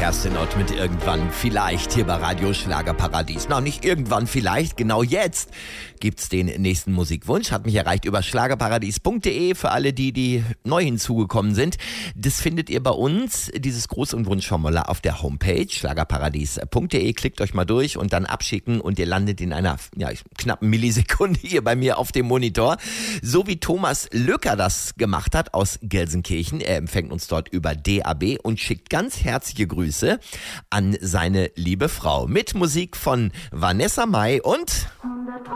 Kerstin Ott mit Irgendwann vielleicht hier bei Radio Schlagerparadies. Na, nicht irgendwann vielleicht, genau jetzt gibt's den nächsten Musikwunsch. Hat mich erreicht über schlagerparadies.de für alle, die neu hinzugekommen sind. Das findet ihr bei uns, dieses Gruß- und Wunschformular auf der Homepage schlagerparadies.de. Klickt euch mal durch und dann abschicken und ihr landet in einer knappen Millisekunde hier bei mir auf dem Monitor. So wie Thomas Löcker das gemacht hat aus Gelsenkirchen. Er empfängt uns dort über DAB und schickt ganz herzliche Grüße an seine liebe Frau mit Musik von Vanessa Mai und